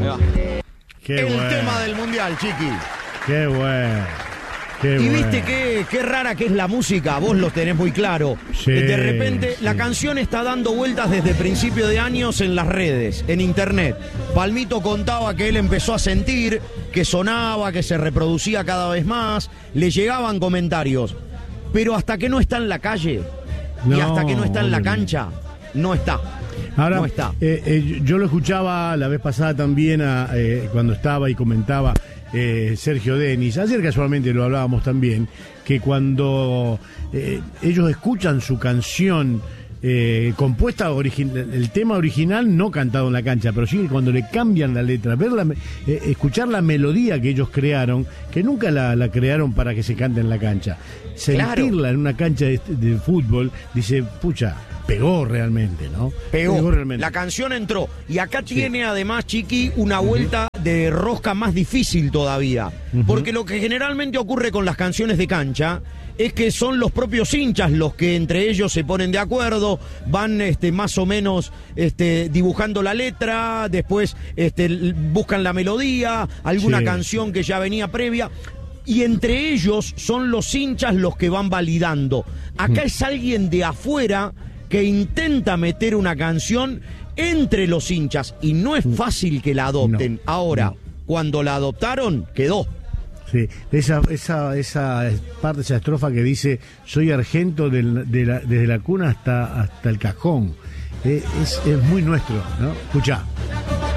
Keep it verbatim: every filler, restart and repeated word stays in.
Qué el bueno. tema del mundial, Chiqui. Qué bueno. Qué y bueno. viste qué, qué rara que es la música, vos lo tenés muy claro. Sí, de repente sí. la canción está dando vueltas desde principio de años en las redes, en internet. Palmito contaba que él empezó a sentir que sonaba, que se reproducía cada vez más, le llegaban comentarios. Pero hasta que no está en la calle No, y hasta que no está en la obviamente. cancha, no está. Ahora, no está. eh, eh, yo lo escuchaba la vez pasada también a, eh, cuando estaba y comentaba eh, Sergio Denis. Ayer casualmente lo hablábamos también, que cuando eh, ellos escuchan su canción eh, compuesta, origi- el tema original no cantado en la cancha, pero sí cuando le cambian la letra, ver la, eh, escuchar la melodía que ellos crearon, que nunca la, la crearon para que se cante en la cancha, sentirla Claro. en una cancha de, de fútbol, dice, pucha, pegó realmente, ¿no? Pegó, realmente. la canción entró. Y acá tiene además, Chiqui, una vuelta de rosca más difícil todavía. Uh-huh. Porque lo que generalmente ocurre con las canciones de cancha es que son los propios hinchas los que entre ellos se ponen de acuerdo, van este, más o menos este, dibujando la letra, después este, buscan la melodía, alguna Sí, canción sí. que ya venía previa. Y entre ellos son los hinchas los que van validando. Acá es alguien de afuera que intenta meter una canción entre los hinchas y no es fácil que la adopten. No, Ahora, no. cuando la adoptaron, quedó. Sí, esa, esa, esa parte, esa estrofa que dice, soy argento del, de la, desde la cuna hasta, hasta el cajón. Eh, es, es muy nuestro, ¿no? Escuchá.